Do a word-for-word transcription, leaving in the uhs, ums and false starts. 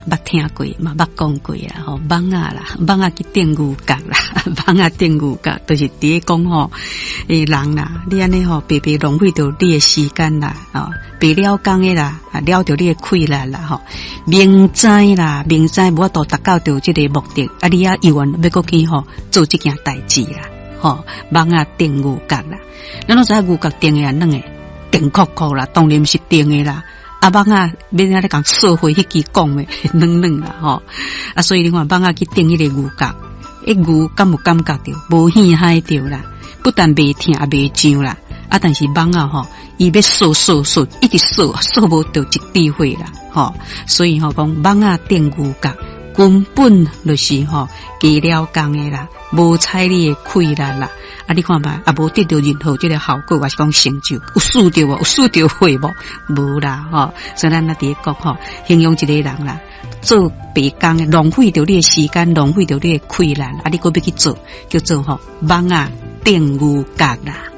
捌听过嘛，捌讲过啦，吼，蠓啊啦，蠓啊去电牛角啦，蠓啊电牛角，就是伫咧讲吼，诶人啦，你安尼吼，白白浪费着你诶时间啦，哦，白了工诶啦，啊了着你诶困难啦，吼，明知啦，明知无法度达到着即个目的，啊你啊又愿要过去吼做即件代志啦，吼，蠓啊电牛角啦，咱拢知影牛角电诶啊，软诶，电酷酷啦，当然毋是电诶啦。啊，蠓啊，免安尼讲社会迄支讲诶，软软啦吼。啊，所以你看蠓啊去顶迄个牛角，一牛感有感觉着，无耳海着啦，不但袂疼也袂痒啦。啊，但是蠓啊吼，伊要扫扫扫，一直扫扫无着一智慧啦，吼。所以吼讲蠓啊顶牛角，根本就是吼加了工诶啦，无采你诶困难啦。啊，你看嘛，啊无得到任何即个效果，还是讲成就，有输着无？有输着会无？无啦，吼！所以咱啊伫讲吼，形容一个人啦，做白工诶，浪费着你诶时间，浪费着你诶困难，啊，你搁要去做，叫做吼蠓啊顶牛角啦。